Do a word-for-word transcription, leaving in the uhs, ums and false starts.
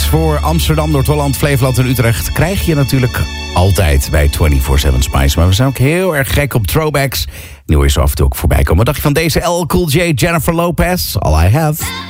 voor Amsterdam, Noord-Holland, Flevoland en Utrecht krijg je natuurlijk altijd bij vierentwintig zeven Spice. Maar we zijn ook heel erg gek op throwbacks. Nu hoor je zo af en toe ook voorbij komen. Wat dacht je van deze L Cool J, Jennifer Lopez? All I Have.